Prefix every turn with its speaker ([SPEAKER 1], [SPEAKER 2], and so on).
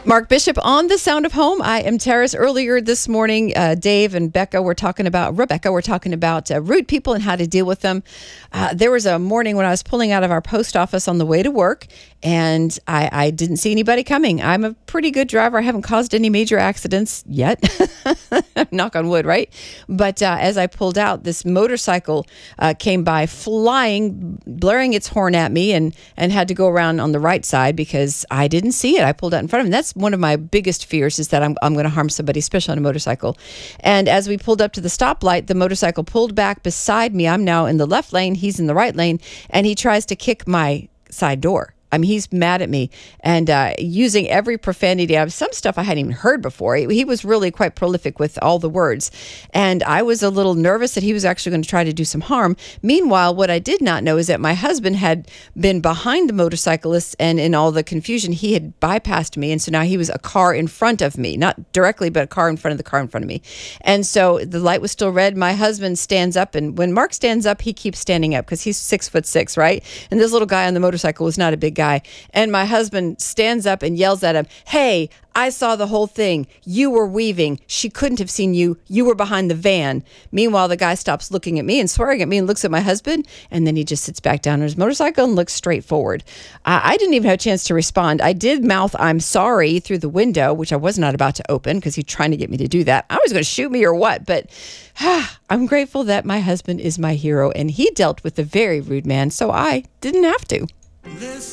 [SPEAKER 1] Mark Bishop on The Sound of Home. I am Terrace. Earlier this morning, Dave and Rebecca were talking about rude people and how to deal with them. There was a morning when I was pulling out of our post office on the way to work, and I didn't see anybody coming. I'm a pretty good driver. I haven't caused any major accidents yet. Knock on wood, right? But as I pulled out, this motorcycle came by flying, blaring its horn at me, and had to go around on the right side because I didn't see it. I pulled out in front of him. That's one of my biggest fears, is that I'm going to harm somebody, especially on a motorcycle. And as we pulled up to the stoplight, the motorcycle pulled back beside me. I'm now in the left lane. He's in the right lane, and he tries to kick my side door. I mean, he's mad at me and using every profanity. Some stuff I hadn't even heard before. He was really quite prolific with all the words. And I was a little nervous that he was actually going to try to do some harm. Meanwhile, what I did not know is that my husband had been behind the motorcyclist, and in all the confusion, he had bypassed me. And so now he was a car in front of me, not directly, but a car in front of the car in front of me. And so the light was still red. My husband stands up, and when Mark stands up, he keeps standing up because he's 6'6", right? And this little guy on the motorcycle was not a big guy. And my husband stands up and yells at him, "Hey, I saw the whole thing. You were weaving. She couldn't have seen you. You were behind the van." Meanwhile, the guy stops looking at me and swearing at me and looks at my husband. And then he just sits back down on his motorcycle and looks straight forward. I didn't even have a chance to respond. I did mouth, "I'm sorry," through the window, which I was not about to open because he's trying to get me to do that. I was going to shoot me or what, but I'm grateful that my husband is my hero, and he dealt with a very rude man, so I didn't have to.